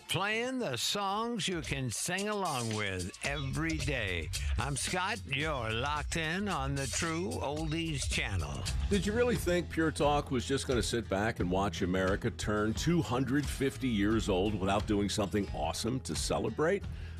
playing the songs you can sing along with every day. I'm Scott. You're locked in on the True Oldies channel. Did you really think Pure Talk was just going to sit back and watch America turn 250 years old without doing something awesome to celebrate?